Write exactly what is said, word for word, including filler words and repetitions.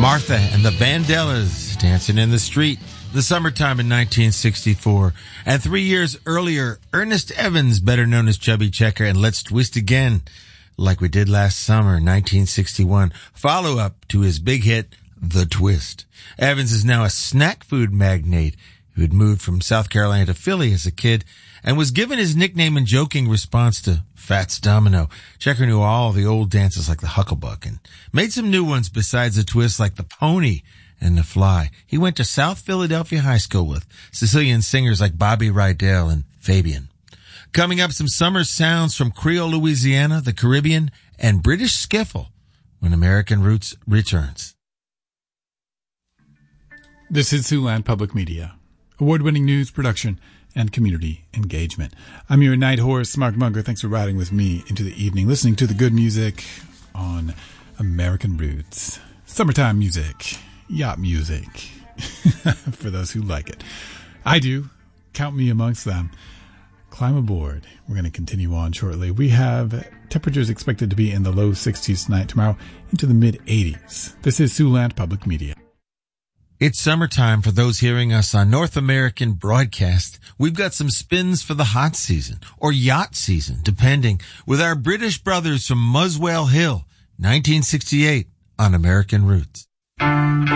Martha and the Vandellas dancing in the street. The summertime in nineteen sixty-four. And three years earlier, Ernest Evans, better known as Chubby Checker, and Let's Twist Again, like we did last summer, nineteen sixty-one. Follow up to his big hit, The Twist. Evans is now a snack food magnate who had moved from South Carolina to Philly as a kid and was given his nickname in joking response to Fats Domino. Checker knew all the old dances like the Hucklebuck and made some new ones besides the twist like the Pony and the Fly. He went to South Philadelphia High School with Sicilian singers like Bobby Rydell and Fabian. Coming up, some summer sounds from Creole Louisiana, the Caribbean, and British skiffle when American Roots returns. This is Siouxland Public Media, award-winning news production and community engagement. I'm your night horse, Mark Munger. Thanks for riding with me into the evening, listening to the good music on American Roots. Summertime music, yacht music, for those who like it. I do. Count me amongst them. Climb aboard. We're going to continue on shortly. We have temperatures expected to be in the low sixties tonight, tomorrow into the mid eighties. This is Siouxland Public Media. It's summertime for those hearing us on North American broadcast. We've got some spins for the hot season or yacht season, depending, with our British brothers from Muswell Hill, nineteen sixty-eight on American Roots.